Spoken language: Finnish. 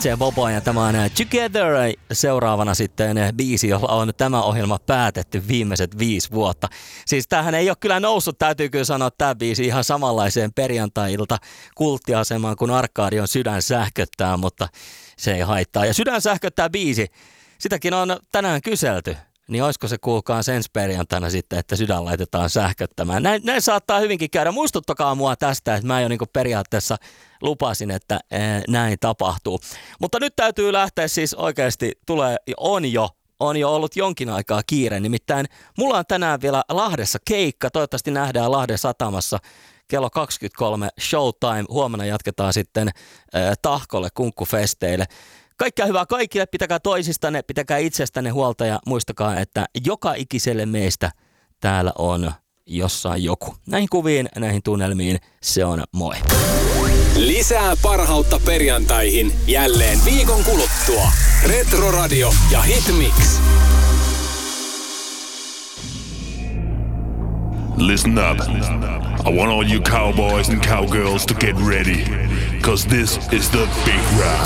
DJ Bobo ja tämä on Together. Seuraavana sitten biisi, jolla on tämä ohjelma päätetty viimeiset 5 vuotta. Siis tämähän ei ole kyllä noussut, täytyy kyllä sanoa, tämä biisi ihan samanlaiseen perjantai-ilta kulttiasemaan kuin Arkadion Sydän sähköttää, mutta se ei haittaa. Ja Sydän sähköttää biisi, sitäkin on tänään kyselty. Niin olisiko se kuulkaan ensi perjantaina sitten, että sydän laitetaan sähköttämään. Näin saattaa hyvinkin käydä. Muistuttakaa mua tästä, että mä jo niinku periaatteessa lupasin, että näin tapahtuu. Mutta nyt täytyy lähteä siis oikeasti, on jo ollut jonkin aikaa kiire. Nimittäin mulla on tänään vielä Lahdessa keikka. Toivottavasti nähdään Lahden satamassa kello 23 showtime. Huomenna jatketaan sitten Tahkolle kunkkufesteille. Kaikkea hyvää kaikille, pitäkää toisistanne, pitäkää itsestänne huolta ja muistakaa, että joka ikiselle meistä täällä on jossain joku. Näihin kuviin, näihin tunnelmiin, se on moi. Lisää parhautta perjantaihin jälleen viikon kuluttua. Retroradio ja Hitmix. Listen up. I want all you cowboys and cowgirls to get ready. 'Cause this is the big rap.